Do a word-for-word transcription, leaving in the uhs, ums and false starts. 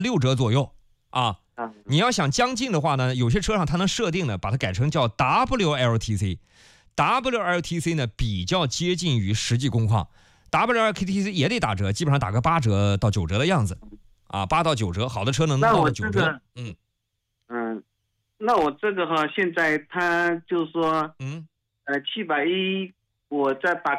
六折左右啊。 啊， 你要想将近的话呢，有些车上它能设定的，把它改成叫 W L T C。W L T C 呢比较接近于实际工况 ，W L T C 也得打折，基本上打个八折到九折的样子，啊，八到九折，好的车能到九折。 那我这个， 嗯嗯，那我这个哈，现在他就是说， 嗯呃，七百一，我再把